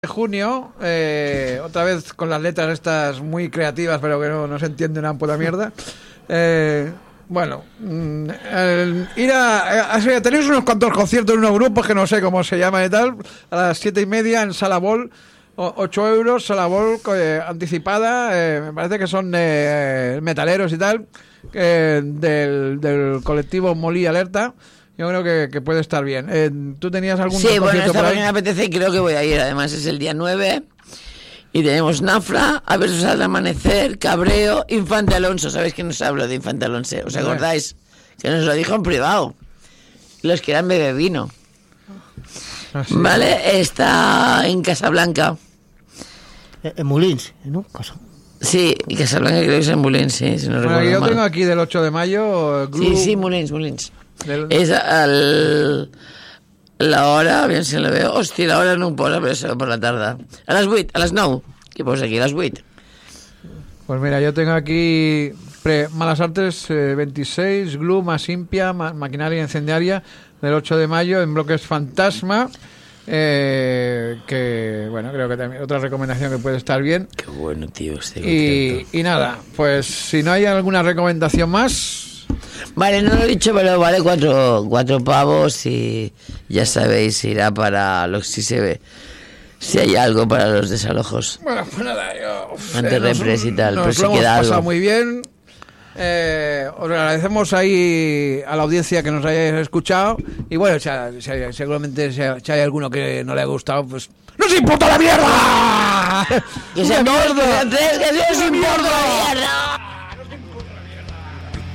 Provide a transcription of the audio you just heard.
de junio, otra vez con las letras estas muy creativas, pero que no se entiende una puta mierda. Bueno, tenéis unos cuantos conciertos en unos grupos que no sé cómo se llaman y tal, a las 7:30 en Sala Bol, 8 euros, Sala Bol anticipada, me parece que son metaleros y tal, del colectivo Molí Alerta. Yo creo que puede estar bien. ¿Tú tenías algún concierto bueno, esta por ahí? me apetece y creo que voy a ir. Además es el día 9 y tenemos Nafra, A Versos al Amanecer, Cabreo, Infante Alonso. ¿Sabéis que nos hablo de Infante Alonso? ¿Os acordáis? Que nos lo dijo en privado. Los que eran bebé vino. Sí. ¿Vale? Está en Casablanca. En Molins, ¿no? Sí, y Casablanca creo que es en Molins, sí, si no Bueno, recuerdo yo mal. tengo aquí del 8 de mayo... Sí, Molins. És la hora, aviam si la veu. Hòstia, la hora no ho posa, però serà per la tarda. A les 8, a les 9. Què posa aquí? A les 8. Pues mira, yo tengo aquí Malas Artes 26, Glue, Masimpia, Maquinaria Incendiaria, del 8 de mayo, en Bloques Fantasma. Que, bueno, creo que también otra recomendación que puede estar bien. Qué bueno, tío. Estoy Y nada, pues si no hay alguna recomendación más... Vale, no lo he dicho, pero vale cuatro pavos y ya sabéis, irá para los si se ve. Si hay algo para los desalojos. Bueno, pues nada, yo... Antirrepres y tal, nos pues lo si hemos queda pasado algo. muy bien. Os agradecemos ahí a la audiencia que nos hayáis escuchado. Y bueno, seguramente si hay alguno que no le ha gustado, pues... ¡Nos importa la mierda! Que se ¡Una muerda, mierda! que se os importa la mierda.